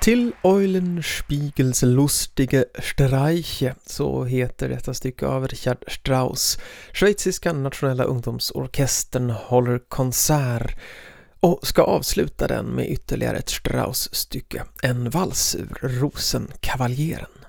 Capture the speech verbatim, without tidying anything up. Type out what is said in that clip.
Till Eulenspiegels lustige Streiche, så heter detta stycke av Richard Strauss. Schweiziska nationella ungdomsorkestern håller konsert och ska avsluta den med ytterligare ett Strauss-stycke, en vals ur Rosenkavaljeren.